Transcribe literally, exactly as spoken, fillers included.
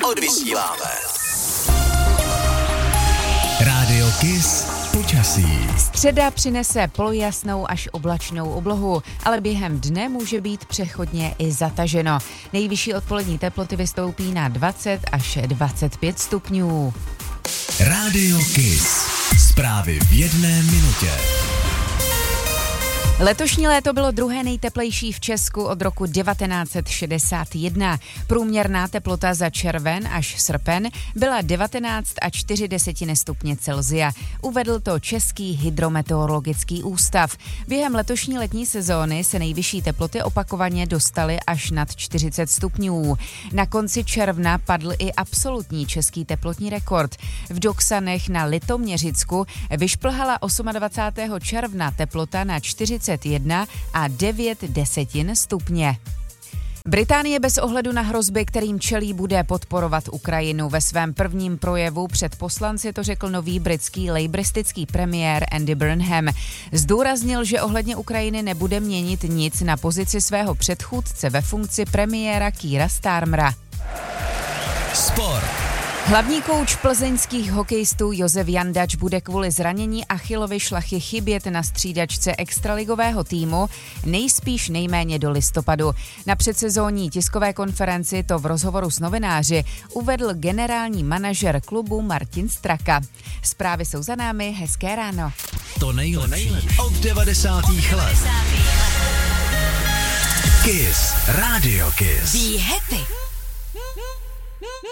odvysíláme. Rádio Kiss počasí. Středa přinese polojasnou až oblačnou oblohu, ale během dne může být přechodně i zataženo. Nejvyšší odpolední teploty vystoupí na dvacet až dvacet pět stupňů. Rádio Kiss. Zprávy v jedné minutě. Letošní léto bylo druhé nejteplejší v Česku od roku devatenáct set šedesát jedna. Průměrná teplota za červen až srpen byla devatenáct a čtyři desetiny stupně Celsia. Uvedl to Český hydrometeorologický ústav. Během letošní letní sezóny se nejvyšší teploty opakovaně dostaly až nad čtyřicet stupňů. Na konci června padl i absolutní český teplotní rekord. V Doksanech na Litoměřicku vyšplhala dvacátého osmého června teplota na čtyřicet jedna a devět desetin stupně. Británie bez ohledu na hrozby, kterým čelí, bude podporovat Ukrajinu. Ve svém prvním projevu před poslanci to řekl nový britský lejbristický premiér Andy Burnham. Zdůraznil, že ohledně Ukrajiny nebude měnit nic na pozici svého předchůdce ve funkci premiéra Keira Starmera. Sport. Hlavní kouč plzeňských hokejistů Josef Jandač bude kvůli zranění Achillovy šlachy chybět na střídačce extraligového týmu nejspíš nejméně do listopadu. Na předsezónní tiskové konferenci to v rozhovoru s novináři uvedl generální manažer klubu Martin Straka. Zprávy jsou za námi, hezké ráno. To nejlepší od devadesátých let. Kiss, Radio Kiss. Be happy.